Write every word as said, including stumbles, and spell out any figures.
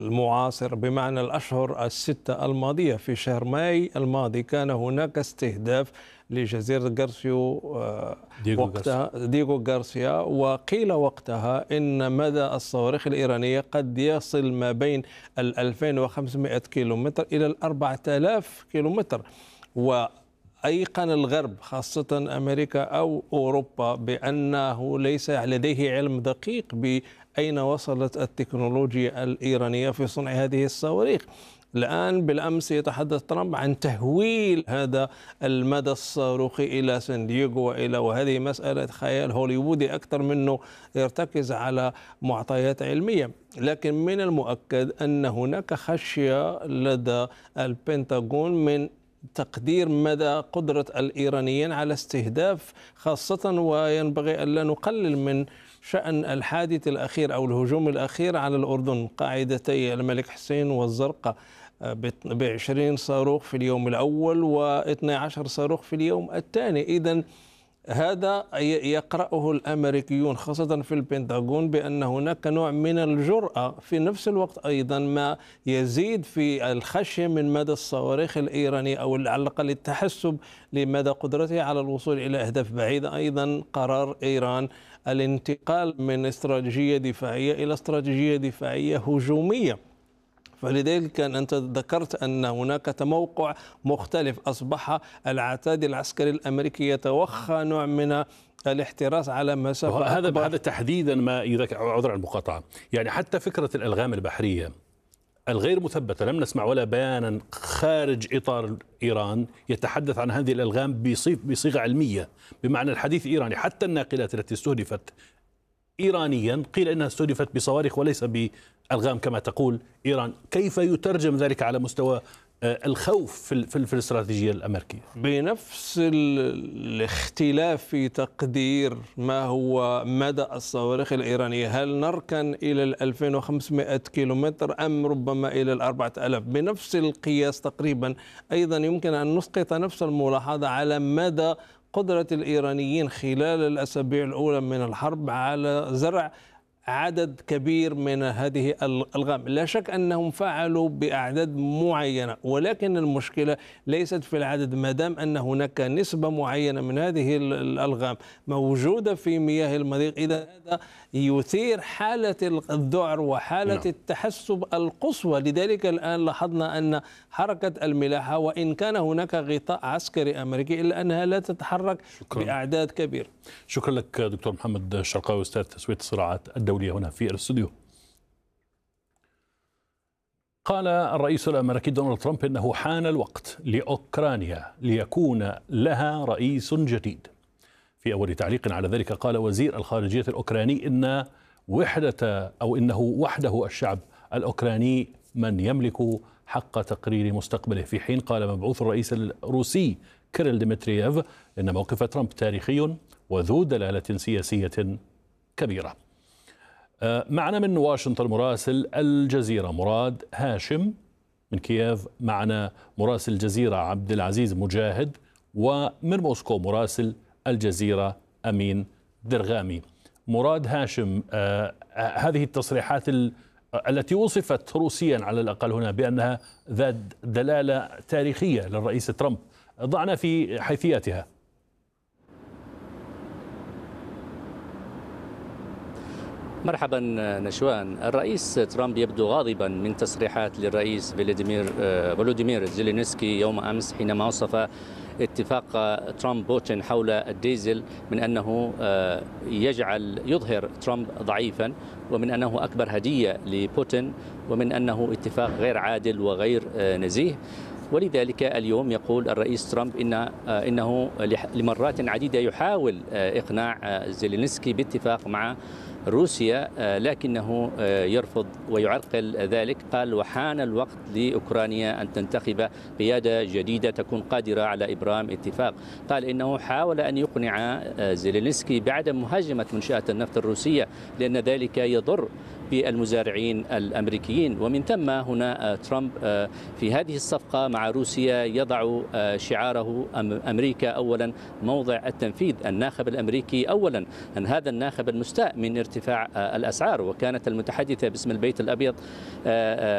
المعاصر، بمعنى الأشهر الستة الماضية. في شهر ماي الماضي كان هناك استهداف لجزيرة غارسيو آه، دييغو غارسيا. وقتها ديغو غارسيا، وقيل وقتها إن مدى الصواريخ الإيرانية قد يصل ما بين ال ألفين وخمسمائة كيلومتر إلى ال أربعة آلاف كيلومتر. وأيقن الغرب خاصة أمريكا أو أوروبا بأنه ليس لديه علم دقيق بأين وصلت التكنولوجيا الإيرانية في صنع هذه الصواريخ. الآن بالأمس يتحدث ترامب عن تهويل هذا المدى الصاروخي إلى سان دييغو وإلى، وهذه مسألة خيال هوليوودي أكثر منه يرتكز على معطيات علمية. لكن من المؤكد أن هناك خشية لدى البنتاغون من تقدير مدى قدرة الإيرانيين على استهداف، خاصة وينبغي ألا نقلل من شأن الحادث الأخير أو الهجوم الأخير على الأردن، قاعدتي الملك حسين والزرقاء بعشرين صاروخ في اليوم الأول واثني عشر صاروخ في اليوم الثاني. إذن هذا يقرأه الأمريكيون خاصة في البنتاغون بأن هناك نوع من الجرأة، في نفس الوقت أيضا ما يزيد في الخشية من مدى الصواريخ الإيرانية أو على الأقل التحسب لمدى قدرتها على الوصول إلى أهداف بعيدة. أيضا قرار إيران الانتقال من استراتيجية دفاعية إلى استراتيجية دفاعية هجومية. فلذلك أنت ذكرت أن هناك تموقع مختلف، أصبح العتاد العسكري الأمريكي يتوخى نوع من الاحتراس على مسافة هذا أكبر. هذا تحديدا ما يذكر، عذر المقاطعة، يعني حتى فكرة الألغام البحرية الغير مثبتة لم نسمع ولا بيانا خارج إطار إيران يتحدث عن هذه الألغام بصيغة علمية، بمعنى الحديث إيراني. حتى الناقلات التي استهدفت إيرانيا قيل إنها استهدفت بصواريخ وليس بألغام كما تقول إيران. كيف يترجم ذلك على مستوى الخوف في, في, في الاستراتيجية الأمريكية؟ بنفس الاختلاف في تقدير ما هو مدى الصواريخ الإيرانية، هل نركن إلى ال ألفين وخمسمائة كيلومتر أم ربما إلى ال أربعة آلاف؟ بنفس القياس تقريبا أيضا يمكن أن نسقط نفس الملاحظة على مدى قدرة الإيرانيين خلال الأسابيع الأولى من الحرب على زرع عدد كبير من هذه الألغام. لا شك أنهم فعلوا بأعداد معينة، ولكن المشكلة ليست في العدد، ما دام أن هناك نسبة معينة من هذه الألغام موجودة في مياه المضيق. إذا هذا يثير حالة الذعر وحالة نعم. التحسب القصوى. لذلك الآن لاحظنا أن حركة الملاحة وإن كان هناك غطاء عسكري أمريكي إلا أنها لا تتحرك شكرا. بأعداد كبيرة. شكرا لك دكتور محمد الشرقاوي، أستاذ تسوية الصراعات الدولية هنا في الاستوديو. قال الرئيس الأمريكي دونالد ترامب إنه حان الوقت لأوكرانيا ليكون لها رئيس جديد. في أول تعليق على ذلك قال وزير الخارجية الأوكراني إن وحدة أو إنه وحده الشعب الأوكراني من يملك حق تقرير مستقبله، في حين قال مبعوث الرئيس الروسي كيريل ديمترييف إن موقف ترامب تاريخي وذو دلالة سياسية كبيرة. معنا من واشنطن مراسل الجزيرة مراد هاشم، من كييف معنا مراسل الجزيرة عبد العزيز مجاهد، ومن موسكو مراسل الجزيرة أمين درغامي. مراد هاشم، آه هذه التصريحات التي وصفت روسيا على الأقل هنا بأنها ذات دلالة تاريخية للرئيس ترامب، ضعنا في حيثياتها. مرحبا نشوان. الرئيس ترامب يبدو غاضبا من تصريحات للرئيس فلاديمير فولوديمير زيلينسكي يوم أمس حينما وصف اتفاق ترامب بوتين حول الديزل من أنه يجعل يظهر ترامب ضعيفا، ومن أنه أكبر هدية لبوتين، ومن أنه اتفاق غير عادل وغير نزيه. ولذلك اليوم يقول الرئيس ترامب إن إنه لمرات عديدة يحاول إقناع زيلينسكي باتفاق مع روسيا، لكنه يرفض ويعرقل ذلك. قال وحان الوقت لأوكرانيا أن تنتخب قيادة جديدة تكون قادرة على إبرام اتفاق. قال إنه حاول أن يقنع زيلينسكي بعدم مهاجمة منشآت النفط الروسية لأن ذلك يضر بالمزارعين الأمريكيين. ومن ثم هنا ترامب في هذه الصفقة مع روسيا يضع شعاره أمريكا أولا موضع التنفيذ، الناخب الأمريكي أولا، أن هذا الناخب المستاء من ارتفاع الأسعار. وكانت المتحدثة باسم البيت الأبيض